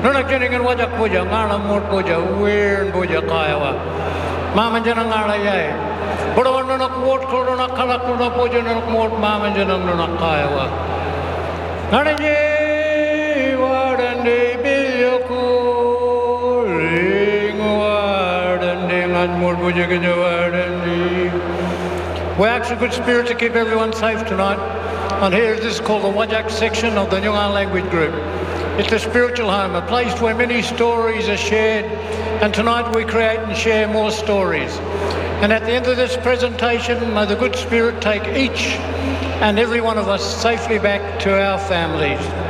Nuna kiningan wajak puja, ngala mut puja, weird puja kaya Mama janang ngala yay. Bro nuna kuot ko nuna kalak nuna puja nuna mut mama janang nuna kaya Nanaji wadandi biyaku ring wadandi ngan mut puja kaya wadandi. We ask the good spirit to keep everyone safe tonight. And here this is called the Wajak section of the Nyungan language group. It's a spiritual home, a place where many stories are shared, and tonight we create and share more stories. And at the end of this presentation, may the good spirit take each and every one of us safely back to our families.